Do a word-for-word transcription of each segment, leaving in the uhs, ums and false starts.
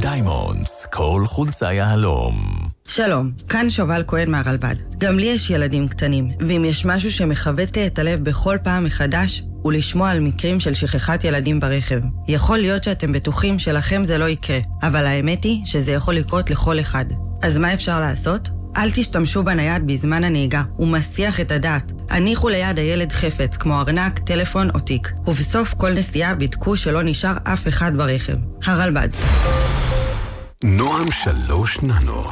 דיימונדס, כל חולצה יהלום. שלום, כאן שובל כהן מהרלב"ד. גם לי יש ילדים קטנים, ואם יש משהו שמחבט לי את הלב בכל פעם מחדש, הוא לשמוע על מקרים של שכחת ילדים ברכב. יכול להיות שאתם בטוחים שלכם זה לא יקרה, אבל האמת היא שזה יכול לקרות לכל אחד. אז מה אפשר לעשות? אל תשתמשו בנייד בזמן הנהיגה, הוא מסיח את הדעת. הניחו ליד הילד חפץ, כמו ארנק, טלפון או תיק. ובסוף כל נסיעה בדקו שלא נשאר אף אחד ברכב. הרלב"ד. נועם שלוש ננו.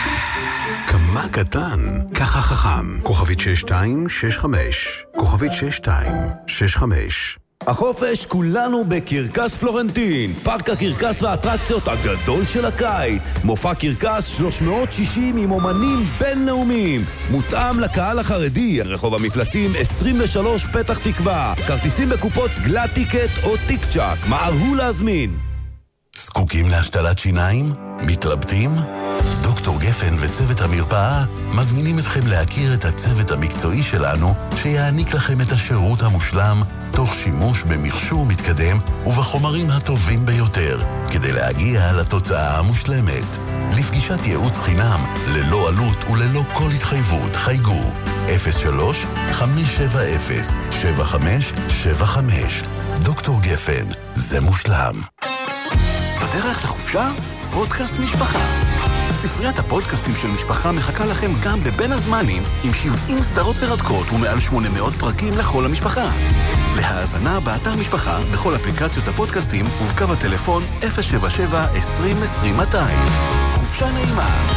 כמה קטן, ככה חכם. כוכבית שש שתיים שש חמש. כוכבית שש שתיים שש חמש. החופש כולנו בקרקס פלורנטין, פארק הקרקס והאטרקציות הגדול של הקיץ. מופע קרקס שלוש מאות ושישים עם אומנים בינלאומיים, מותאם לקהל החרדי. רחוב המפלסים עשרים ושלוש פתח תקווה. כרטיסים בקופות גלאט טיקט או טיק צ'ק, מהרו להזמין. זקוקים להשתלת שיניים? מתלבטים? דוקטור גפן וצוות המרפאה מזמינים אתכם להכיר את הצוות המקצועי שלנו שיעניק לכם את השירות המושלם תוך שימוש במכשור מתקדם ובחומרים הטובים ביותר כדי להגיע לתוצאה המושלמת. לפגישת ייעוץ חינם ללא עלות וללא כל התחייבות חייגו אפס שלוש חמש שבע אפס שבע חמש שבע חמש. דוקטור גפן, זה מושלם. בדרך לחופשה? פודקאסט משפחה. ספריית הפודקאסטים של משפחה מחכה לכם גם בבין הזמנים עם שבעים סדרות מרתקות ומעל שמונה מאות פרקים לכל המשפחה. להאזנה באתר משפחה, בכל אפליקציות הפודקאסטים ובקו הטלפון אפס שבע שבע עשרים עשרים מאתיים. חופשה נעימה.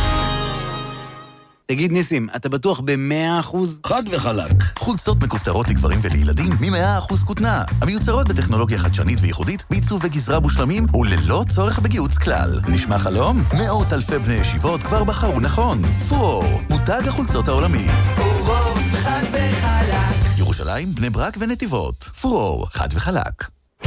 תגיד ניסים, אתה בטוח ב-מאה אחוז? חד וחלק. חולצות מכופתרות לגברים ולילדים מ-מאה אחוז כותנה. המיוצרות בטכנולוגיה חדשנית וייחודית, בעיצוב וגזרה מושלמים וללא צורך בגיוץ כלל. נשמע חלום? מאות אלפי בני ישיבות כבר בחרו נכון. פורור, מותג החולצות העולמי. פורור, חד וחלק. ירושלים, בני ברק ונתיבות. פורור, חד וחלק.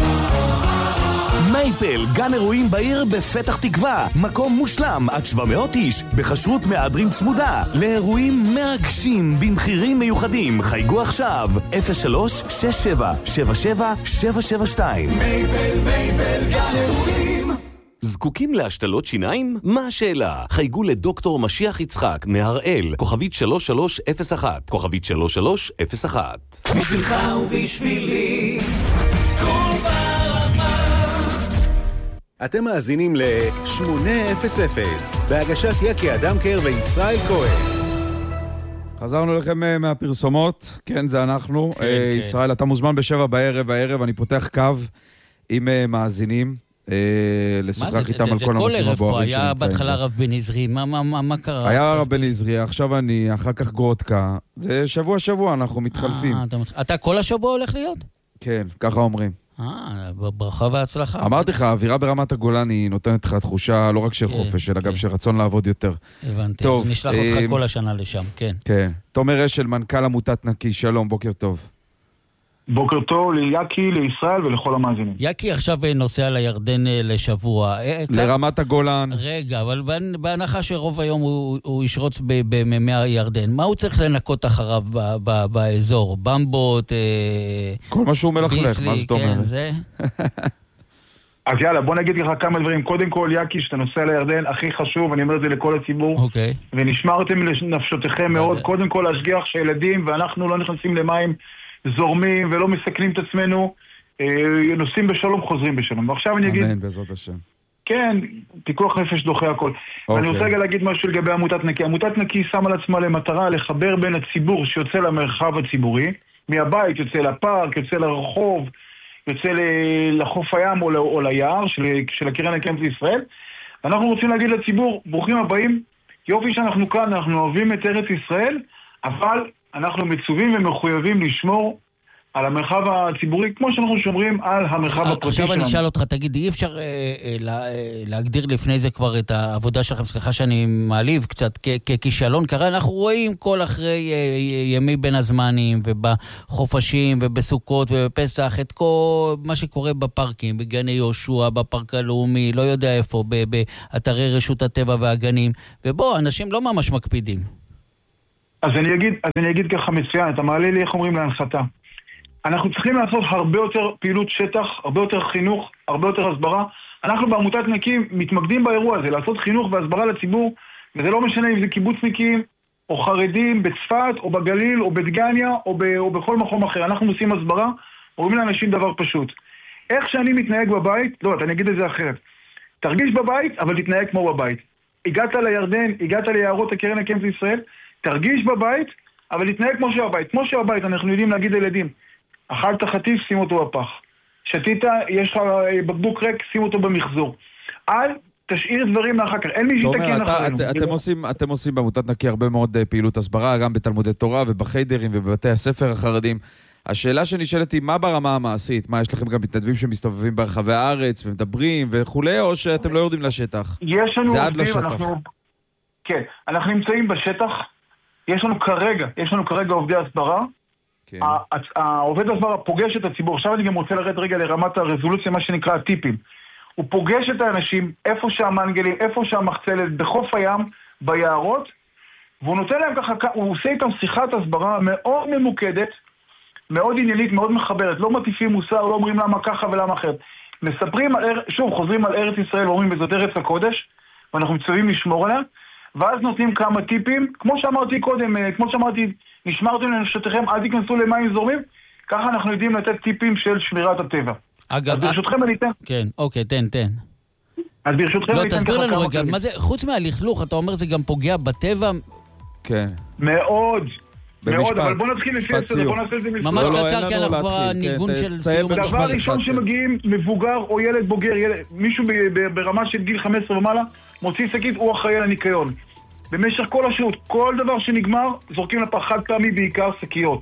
מייפל, גן אירועים בעיר בפתח תקווה. מקום מושלם, עד שבע מאות איש, בחשרות מהדרין צמודה. לאירועים מרגשים, במחירים מיוחדים. חייגו עכשיו, אפס שלוש שש שבע שבע שבע שבע שבע שתיים. מייפל, מייפל, גן אירועים. זקוקים להשתלות שיניים? מה השאלה? חייגו לדוקטור משיח יצחק מהראל, כוכבית שלוש שלוש אפס אחת, כוכבית שלוש שלוש אפס אחת. בשבילך ובשבילי, כל ברמה. אתם מאזינים ל-שמונה אפס אפס, בהגשת יקי אדמקר וישראל כהן. חזרנו לכם מהפרסומות, כן, זה אנחנו. כן, ישראל, כן. אתה מוזמן בשבע בערב, הערב אני פותח קו עם מאזינים, לשוחח איתם על כל הנושאים הבוערים היה בהתחלה רב בן עזרי, מה, מה, מה, מה קרה? היה רב בן עזרי, עכשיו אני, אחר כך גרודקה. זה שבוע שבוע, אנחנו מתחלפים. אתה, אתה כל השבוע הולך להיות? כן, ככה אומרים. אה, ברכה והצלחה. אמרתי לך, האווירה ברמת הגולן היא נותנת לך תחושה לא רק של חופש, אלא גם של רצון לעבוד יותר. הבנתי, אז נשלח אותך כל השנה לשם, כן. כן. תומר אשל, מנכ"ל עמותת נקי, שלום, בוקר טוב. בוקר טוב ליקי, לישראל ולכל המאזינים. יקי עכשיו נוסע לירדן לשבוע. לרמת הגולן. רגע, אבל בהנחה שרוב היום הוא, הוא ישרוץ בממי הירדן, מה הוא צריך לנקות אחריו ב, ב, באזור? במבות? כל מה שהוא מלכלך, מה זאת אומרת? כן, זה... אז יאללה, בוא נגיד לך כמה דברים. קודם כל, יקי, שאתה נוסע לירדן, הכי חשוב, אני אומר את זה לכל הציבור, אוקיי. ונשמרתם לנפשותיכם מאוד. קודם כל, להשגיח שהילדים, ואנחנו לא נכנסים למים זורמים ולא מסכנים את עצמנו, נוסעים בשלום, חוזרים בשלום. ועכשיו אני אגיד... אמן, בעזרת השם. כן, פיקוח נפש דוחה הכל. ואני רוצה רגע להגיד משהו לגבי עמותת נקי. עמותת נקי שמה לעצמה למטרה לחבר בין הציבור שיוצא למרחב הציבורי, מהבית יוצא לפארק, יוצא לרחוב, יוצא לחוף הים או, או ליער של, של הקרן הקיימת לישראל. אנחנו רוצים להגיד לציבור, ברוכים הבאים, יופי שאנחנו כאן, אנחנו אוהבים את ארץ ישראל, אבל אנחנו מצווים ומחויבים לשמור על המרחב הציבורי, כמו שאנחנו שומרים על המרחב הפרטי שלנו. עכשיו אני אשאל אותך, תגיד, אי אפשר להגדיר לפני זה כבר את העבודה שלכם, סליחה שאני מעליב קצת, ככישלון, קרה, אנחנו רואים כל אחרי ימי בין הזמנים, ובחופשים, ובסוכות, ובפסח, את כל מה שקורה בפארקים, בגני יהושע, בפארק הלאומי, לא יודע איפה, באתרי רשות הטבע והגנים, ובוא, אנשים לא ממש מקפידים. אז אני אגיד, אז אני אגיד ככה מצוין, אתה מעלה לי איך אומרים להנחתה. אנחנו צריכים לעשות הרבה יותר פעילות שטח, הרבה יותר חינוך, הרבה יותר הסברה, אנחנו בעמותת נקי מתמקדים באירוע הזה, לעשות חינוך והסברה לציבור, וזה לא משנה אם זה קיבוצניקים, או חרדים בצפת, או בגליל, או בדגניה, או, ב, או בכל מקום אחר. אנחנו עושים הסברה, אומרים לאנשים דבר פשוט. איך שאני מתנהג בבית, לא, אני אגיד את זה אחרת. תרגיש בבית, אבל תתנהג כמו בבית. הגעת לירדן, הגעת ליערות הקרן הקיימת לישראל, תרגיש בבית, אבל תתנהג כמו שבבית. כמו שבבית, אנחנו יודעים להגיד לילדים, אכלת חטיף, שים אותו בפח. שתית, יש לך בקבוק ריק, שים אותו במחזור. אל תשאיר דברים לאחר כך, אין מי שיתקן אחרינו. אתם עושים, אתם עושים בעמותת נקי הרבה מאוד פעילות הסברה, גם בתלמודי תורה ובחיידרים ובבתי הספר החרדים. השאלה שנשאלת היא, מה ברמה המעשית? מה, יש לכם גם מתנדבים שמסתובבים ברחבי הארץ ומדברים וכולי, או שאתם לא יורדים לשטח? יש לנו עובדים, אנחנו... כן, אנחנו נמצאים בשטח, יש לנו כרגע, יש לנו כרגע עובדי הסברה, כן. העובד הסברה פוגש את הציבור, עכשיו אני גם רוצה לרד רגע לרמת הרזולוציה, מה שנקרא הטיפים. הוא פוגש את האנשים, איפה שהמנגלים, איפה שהמחצלת, בחוף הים, ביערות, והוא נותן להם ככה, הוא עושה איתם שיחת הסברה מאוד ממוקדת, מאוד עניינית, מאוד מחברת, לא מטיפים מוסר, לא אומרים למה ככה ולמה אחרת. מספרים, על, שוב, חוזרים על ארץ ישראל, אומרים בזאת ארץ הקודש, ואנחנו מצווים לשמור עליה, ואז נותנים כמה טיפים, כמו שאמרתי קודם, כמו שאמרתי, נשמרתם לנשותיכם, אל תיכנסו למים זורמים, ככה אנחנו יודעים לתת טיפים של שמירת הטבע. אגב, אז ברשותכם אני אתן. כן, אוקיי, תן, תן. אז ברשותכם אני אתן ככה כמה... לא, תסביר לנו רגע, מה זה, חוץ מהלכלוך, אתה אומר זה גם פוגע בטבע? כן. מאוד. מאוד, אבל בוא נתחיל לפי הסדר, בוא נעשה את זה ממש קצר, כי אנחנו כבר הניגון של סיום. דבר ראשון שמגיעים מבוגר או ילד בוגר, מישהו ברמה של גיל חמש עשרה ומעלה, מוציא שקית, הוא אחראי על הניקיון. במשך כל השירות, כל דבר שנגמר, זורקים לפח חד פעמי, בעיקר שקיות.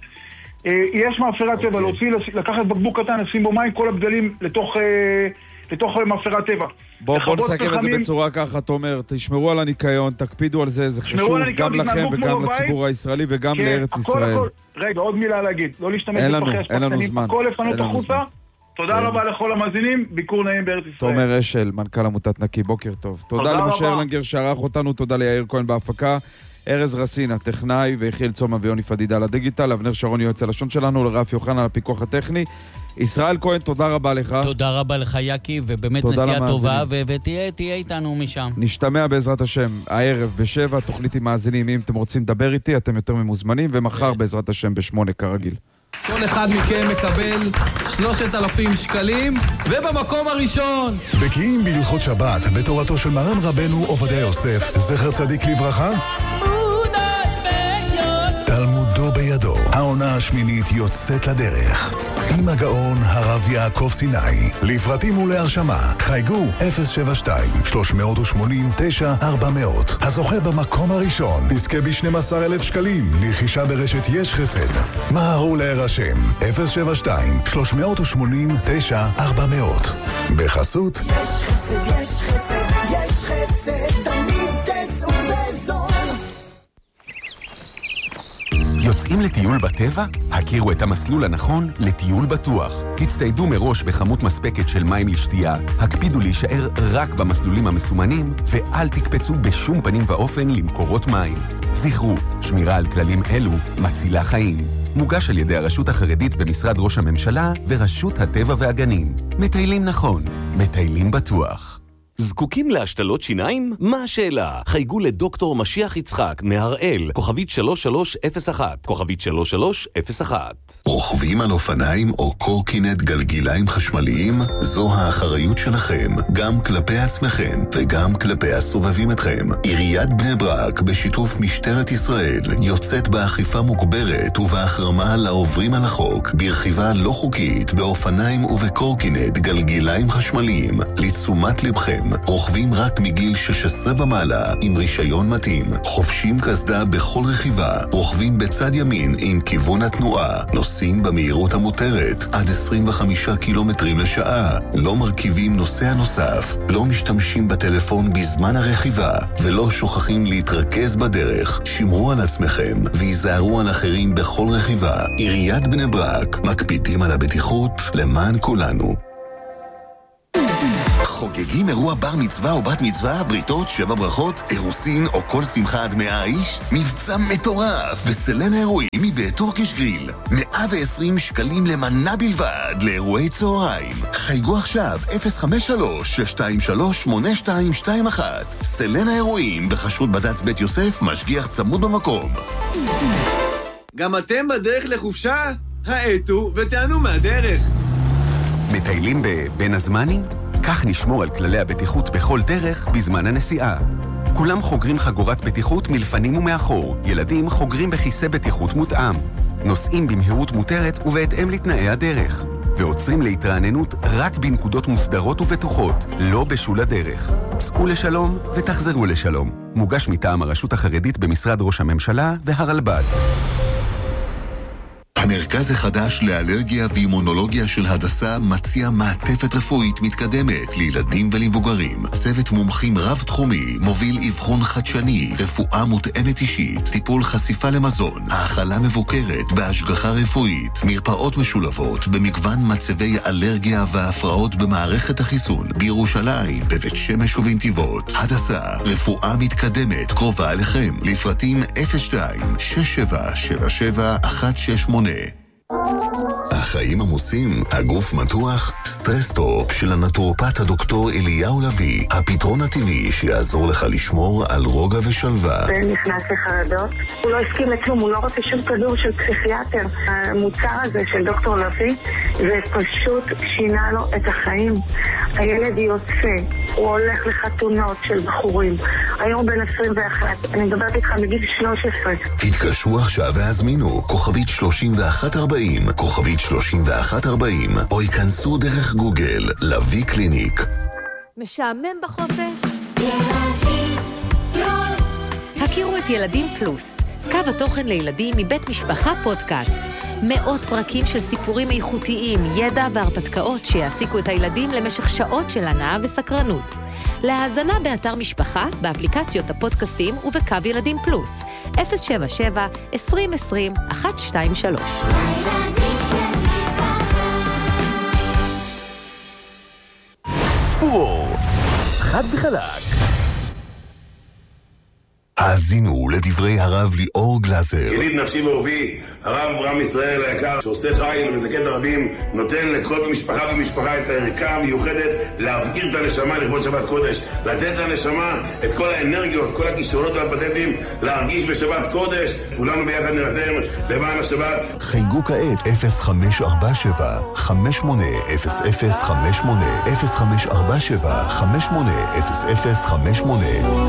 יש מאפרת טבע, להוציא, לקחת בקבוק קטן, לשים בו מים, כל הבדלים לתוך... לתוך מאפרת טבע. בוא, בוא נסכם את זה בצורה ככה, תומר, תשמרו על הניקיון, תקפידו על זה, זה חשוב גם לכם וגם לציבור הישראלי וגם לארץ ישראל. רגע, עוד מילה להגיד, לא להשתמש בפחי השפחתנים, הכל לפנות החוצה. תודה רבה לכל המאזינים, ביקור נעים בארץ ישראל. תומר אשל, מנכ"ל עמותת נקי, בוקר טוב. תודה למשה ארלנגר שערך אותנו, תודה ליאיר כהן בהפקה, ארז רסין, הטכנאי, ויחיאל צומה ויוני פדידה לדיגיטל, אבנר שרון יועץ הלשון שלנו, לרף יוחנן על הפיקוח הטכני. ישראל כהן, תודה רבה לך. תודה רבה לך, יקי, ובאמת נסיעה טובה, ותהיה איתנו משם. נשתמע בעזרת השם, הערב בשבע, תוכנית עם מאזינים, אם אתם רוצים לדבר איתי, אתם יותר ממוזמנים, ומחר בעזרת השם בשמונה כרגיל. כל אחד מכם מקבל שלושת אלפים שקלים, ובמקום הראשון. בקיאים בהלכות שבת, בתורתו של מרן רבנו עובדיה יוסף, זכר צדיק לברכה. תלמודו בידו. העונה השמינית יוצאת לדרך. עם הגאון הרב יעקב סיני. לפרטים ולהרשמה, חייגו אפס שבע שתיים שלוש שמונים תשע ארבע מאות. הזוכה במקום הראשון נזכה ב-שנים עשר אלף שקלים לרכישה ברשת יש חסד. מהרו להירשם אפס שבע שתיים שלוש שמונים תשע ארבע מאות. בחסות יש חסד, יש חסד, יש חסד, תמיד תצאו בזול. יוצאים לטיול בטבע? הכירו את המסלול הנכון לטיול בטוח. הצטיידו מראש בכמות מספקת של מים לשתייה, הקפידו להישאר רק במסלולים המסומנים, ואל תקפצו בשום פנים ואופן למקורות מים. זכרו, שמירה על כללים אלו מצילה חיים. מוגש על ידי הרשות החרדית במשרד ראש הממשלה ורשות הטבע והגנים. מטיילים נכון, מטיילים בטוח. זקוקים להשתלות שיניים? מה השאלה? חייגו לדוקטור משיח יצחק מהראל, כוכבית שלוש שלוש אפס אחת, כוכבית שלוש שלוש אפס אחת. רוכבים על אופניים או קורקינט גלגיליים חשמליים? זו האחריות שלכם, גם כלפי עצמכם וגם כלפי הסובבים אתכם. עיריית בני ברק בשיתוף משטרת ישראל יוצאת באכיפה מוגברת ובהחרמה לעוברים על החוק ברכיבה לא חוקית באופניים ובקורקינט גלגיליים חשמליים. לתשומת לבכם, רוכבים רק מגיל שש עשרה ומעלה עם רישיון מתאים, חובשים קסדה בכל רכיבה, רוכבים בצד ימין עם כיוון התנועה, נוסעים במהירות המותרת עד עשרים וחמישה קילומטרים לשעה, לא מרכיבים נוסע נוסף, לא משתמשים בטלפון בזמן הרכיבה ולא שוכחים להתרכז בדרך. שמרו על עצמכם ויזהרו על אחרים בכל רכיבה. עיריית בני ברק, מקפידים על הבטיחות למען כולנו. חוגגים אירוע בר מצווה או בת מצווה, בריתות, שבע ברכות, אירוסין או כל שמחה עד מאה איש? מבצע מטורף בסלן האירועים מבית טורקיש גריל. מאה ועשרים שקלים למנה בלבד לאירועי צהריים. חייגו עכשיו אפס חמש שלוש שש שתיים שלוש שמונה שתיים שתיים אחת. סלן האירועים בחשרות בד"ץ בית יוסף, משגיח צמוד במקום. גם אתם בדרך לחופשה? האטו ותענו מהדרך. מטיילים בבין הזמנים? כך נשמור על כללי הבטיחות בכל דרך בזמן הנסיעה. כולם חוגרים חגורת בטיחות מלפנים ומאחור. ילדים חוגרים בכיסא בטיחות מותאם. נוסעים במהירות מותרת ובהתאם לתנאי הדרך. ועוצרים להתרעננות רק בנקודות מוסדרות ובטוחות, לא בשול הדרך. צאו לשלום ותחזרו לשלום. מוגש מטעם הרשות החרדית במשרד ראש הממשלה והרלב"ד. המרכז החדש לאלרגיה ואימונולוגיה של הדסה מציע מעטפת רפואית מתקדמת לילדים ולמבוגרים. צוות מומחים רב-תחומי מוביל אבחון חדשני, רפואה מותאמת אישית, טיפול חשיפה למזון, האכלה מבוקרת בהשגחה רפואית, מרפאות משולבות במגוון מצבי אלרגיה והפרעות במערכת החיסון, בירושלים, בבית שמש ובנתיבות. הדסה, רפואה מתקדמת קרובה אליכם. לפרטים אפס שתיים שש שבע שבע שבע אחת שש שמונה. החיים עמוסים, הגוף מתוח, סטרס-טופ של הנטורופט הדוקטור אליהו לוי, הפתרון הטבעי שיעזור לך לשמור על רוגע ושלווה. בן נכנס לחרדות, הוא לא הסכים לכלום, הוא לא רוצה שום כדור של פסיכיאטר. המוצר הזה של דוקטור לוי, זה פשוט שינה לו את החיים. הילד יוצא, הוא הולך לחתונות של בחורים. היום בן עשרים ואחת, אני מדברת איתך בגיל שלוש עשרה. תתקשרו עכשיו והזמינו, כוכבית שלושים ואחת ארבעים, כוכבית שלושים ואחת ארבעים, או ייכנסו דרך גוגל, לוי קליניק. משעמם בחופש? ילדים פלוס. הכירו את ילדים פלוס, קו התוכן לילדים מבית משפחה פודקאסט. מאות פרקים של סיפורים איכותיים, ידע והרפתקאות שיעסיקו את הילדים למשך שעות של הנאה וסקרנות. להאזנה באתר משפחה, באפליקציות הפודקאסטים ובקו ילדים פלוס. אפס שבע שבע עשרים עשרים אחת שתיים שלוש. פור, חד וחלק. האזינו לדברי הרב ליאור גלזר. ידיד נפשי ואהובי, הרב אברהם ישראל היקר, שעושה חיל ומזכה את הרבים, נותן לכל משפחה ומשפחה את הערכה המיוחדת להבעיר את הנשמה לכבוד שבת קודש, לתת לנשמה את כל האנרגיות, כל הכישרונות והפטנטים, להרגיש בשבת קודש. כולנו ביחד נרתם למען השבת. חייגו כעת אפס חמש ארבע שבע חמש שמונה אפס אפס חמש שמונה אפס חמש ארבע שבע חמש שמונה אפס אפס חמש שמונה.